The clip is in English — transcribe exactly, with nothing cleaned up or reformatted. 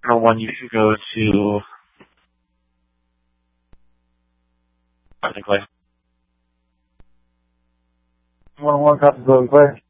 Number one, you should go to, I think, like, one oh one, copy, go and play.